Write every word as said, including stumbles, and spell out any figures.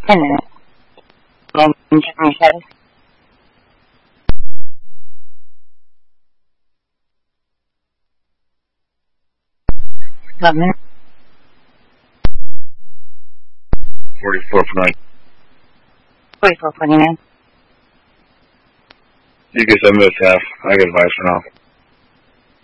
ten minutes. And check my status. Eleven minutes. Forty-four point nine. Forty-four forty-nine. You get seven minutes half. I get advice for now.